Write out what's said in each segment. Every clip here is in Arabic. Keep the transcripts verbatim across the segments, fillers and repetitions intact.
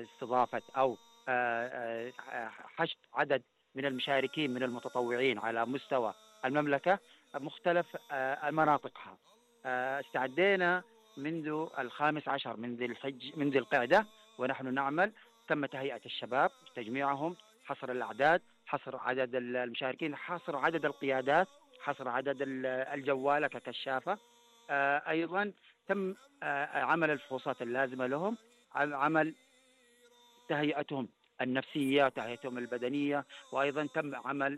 استضافة أو آآ آآ حشد عدد من المشاركين من المتطوعين على مستوى المملكة مختلف آآ مناطقها. آآ استعدينا منذ الخامس عشر من ذي الحج من ذي القعدة ونحن نعمل. تم تهيئة الشباب، تجميعهم، حصر الأعداد، حصر عدد ال المشاركين، حصر عدد القيادات، حصر عدد ال الجوالة ككشافة. آآ أيضًا تم آآ عمل الفحوصات اللازمة لهم، عم عمل تهيئتهم النفسية، تهيئتهم البدنية، وأيضًا تم عمل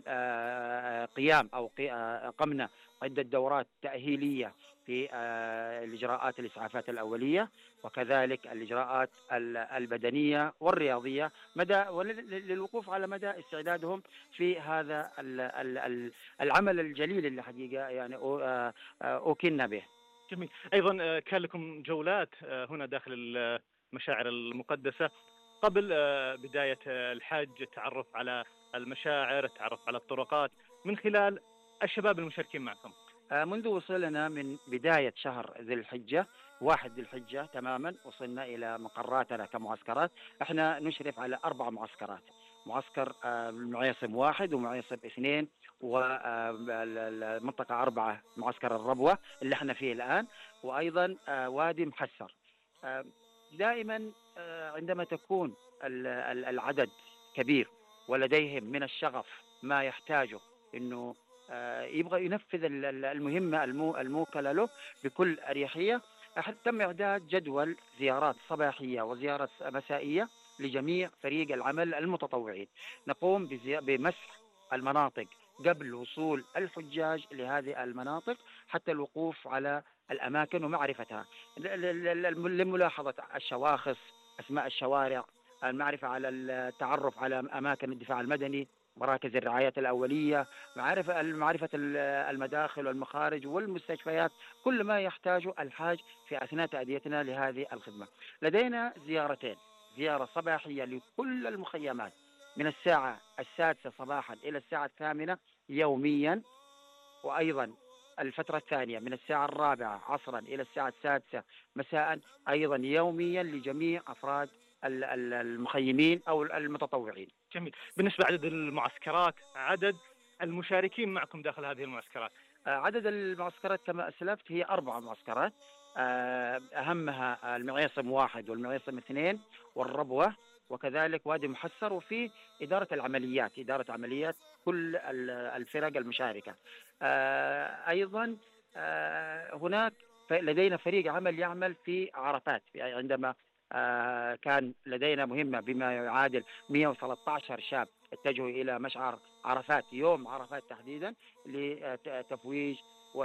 آآ قيام أو ق آآ أقمنا عدة دورات تأهيلية في آآ الإجراءات الإسعافات الأولية، وكذلك الإجراءات ال البدنية والرياضية مدى ول ل للوقوف على مدى استعدادهم في هذا ال ال ال العمل الجليل اللي حقيقة يعني أو آآ أُوكلنا به. جميل. أيضًا آآ كان لكم جولات آآ هنا داخل ال المشاعر المقدسة قبل آآ بداية آه، الحج، التعرف على المشاعر، التعرف على الطرقات من خلال الشباب المشاركين معكم. آآ منذ وصولنا من بداية شهر ذي الحجة، واحد ذي الحجة تمامًا، وصلنا إلى مقراتنا كمعسكرات. إحنا نشرف على أربع معسكرات، معسكر آآ معيصم واحد ومعيصم اثنين و آآ ال ال المنطقة أربعة معسكر الربوة اللي إحنا فيه الآن، وأيضًا آآ وادي محسّر. آآ دائمًا آآ عندما تكون ال ال العدد كبير ولديهم من الشغف ما يحتاجه إنه آآ يبغى ينفذ ال ال المهمة المو الموكلة له بكل أريحية. أح تم إعداد جدول زيارات صباحية وزيارة مسائية لجميع فريق العمل المتطوعين. نقوم بزي بمسح المناطق قبل وصول الحجاج لهذه المناطق حتى الوقوف على الأماكن ومعرفتها، ل ل ل ل لملاحظة الشواخص، أسماء الشوارع، المعرفة على التعرف على أماكن الدفاع المدني، مراكز الرعاية الأولية، معرفة معرفة ال المداخل والمخارج والمستشفيات، كل ما يحتاجه الحاج في أثناء تأديتنا لهذه الخدمة. لدينا زيارتين، زيارة صباحية لكل المخيمات من الساعة السادسة صباحًا إلى الساعة الثامنة يوميًا، وأيضًا الفترة الثانية من الساعة الرابعة عصرًا إلى الساعة السادسة مساءً أيضًا يوميًا لجميع أفراد ال ال المخيمين أو المتطوعين. جميل. بالنسبة لعدد المعسكرات، عدد المشاركين معكم داخل هذه المعسكرات. آه، عدد المعسكرات كما أسلفت هي أربع معسكرات. آه، أهمها المعيصم واحد والمعيصم اثنين والربوة، وكذلك وادي محسر، وفي إدارة العمليات، إدارة عمليات كل ال- الفرق المشاركة. آه، أيضا آه، هناك ف- لدينا فريق عمل يعمل في عرفات، يعني عندما آه، كان لدينا مهمة بما يعادل مئة وثلاثة عشر شاب اتجهوا إلى مشعر عرفات يوم عرفات تحديدا لتفويج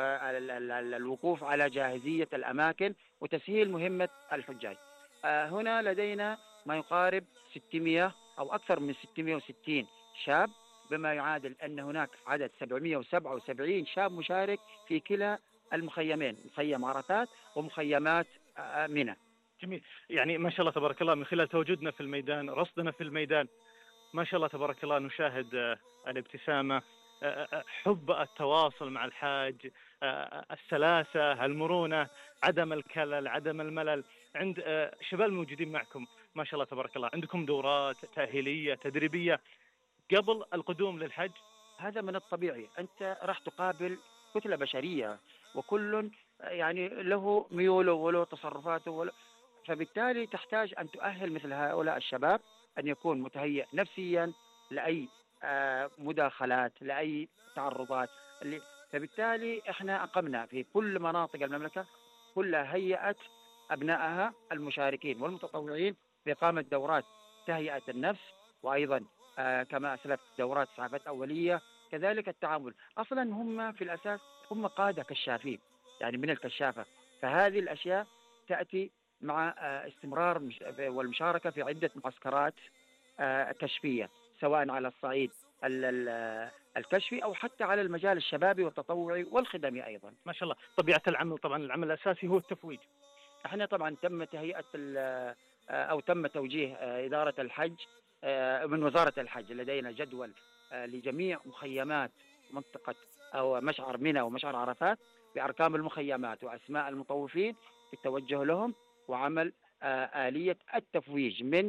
والوقوف على جاهزية الأماكن وتسهيل مهمة الحجاج. آه، هنا لدينا ما يقارب ستمئة أو أكثر من ستمئة وستين شاب، بما يعادل أن هناك عدد سبعمئة وسبعة وسبعين شاب مشارك في كلا المخيمين، مخيم عرفات ومخيمات آه، منى. جميل. يعني ما شاء الله تبارك الله من خلال تواجدنا في الميدان، رصدنا في الميدان، ما شاء الله تبارك الله نشاهد آه، الابتسامة، آه، آه، حب التواصل مع الحاج، آه، السلاسة، المرونة، عدم الكلل، عدم الملل عند آه، الشباب الموجودين معكم. ما شاء الله تبارك الله عندكم دورات تأهيلية تدريبية قبل القدوم للحج. هذا من الطبيعي، أنت راح تقابل كتلة بشرية وكل يعني له ميوله وله تصرفاته وله، فبالتالي تحتاج أن تؤهل مثل هؤلاء الشباب أن يكون متهيئ نفسيا لأي آه، مداخلات، لأي تعرضات اللي. فبالتالي احنا أقمنا في كل مناطق المملكة كلها هيئت أبنائها المشاركين والمتطوعين بإقامة دورات تهيئة النفس، وأيضا آه، كما أسلفت دورات إسعافات أولية، كذلك التعامل. أصلا هم في الأساس هم قادة كشافين، يعني من الكشافة. فهذه الأشياء تأتي مع آه، استمرار مش- والمشاركة في عدة معسكرات آه، كشفية، سواء على الصعيد ال- ال- الكشفي أو حتى على المجال الشبابي والتطوعي والخدمي أيضا. ما شاء الله. طبيعة العمل طبعا العمل الأساسي هو التفويج. احنا طبعا تم تهيئة ال- آه، أو تم توجيه آه، إدارة الحج آه، من وزارة الحج. لدينا جدول آه، لجميع مخيمات منطقة أو مشعر منى ومشعر عرفات بأرقام المخيمات وأسماء المطوفين، بالتوجه لهم وعمل آه، آلية التفويج من